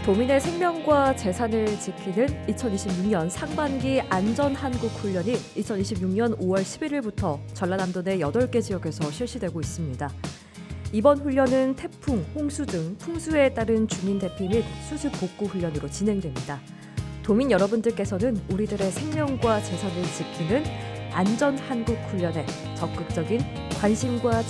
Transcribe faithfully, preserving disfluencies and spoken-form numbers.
도민의 생명과 재산을 지키는 이천이십육 년 상반기 안전한국훈련이 이천이십육 년 오월 십일일부터 전라남도 내 여덟 개 지역에서 실시되고 있습니다. 이번 훈련은 태풍, 홍수 등 풍수에 따른 주민 대피 및 수습 복구 훈련으로 진행됩니다. 도민 여러분들께서는 우리들의 생명과 재산을 지키는 안전한국훈련에 적극적인 관심과